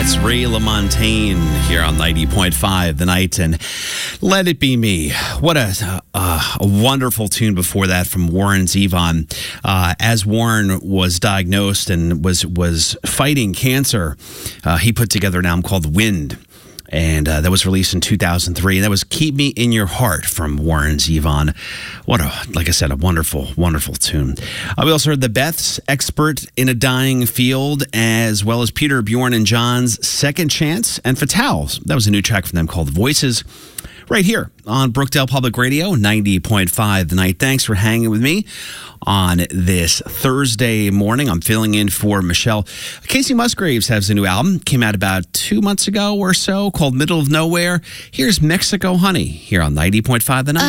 It's Ray LaMontagne here on 90.5 The Night and Let It Be Me. What a wonderful tune before that from Warren Zevon. As Warren was diagnosed and was fighting cancer, he put together an album called Wind. And that was released in 2003. That was Keep Me in Your Heart from Warren Zevon. Like I said, a wonderful, wonderful tune. We also heard the Beths, Expert in a Dying Field, as well as Peter, Bjorn, and John's Second Chance, and Fatales. That was a new track from them called Voices. Right here on Brookdale Public Radio, 90.5 The Night. Thanks for hanging with me on this Thursday morning. I'm filling in for Michelle. Casey Musgraves has a new album. Came out about 2 months ago or so called Middle of Nowhere. Here's Mexico Honey here on 90.5 The Night.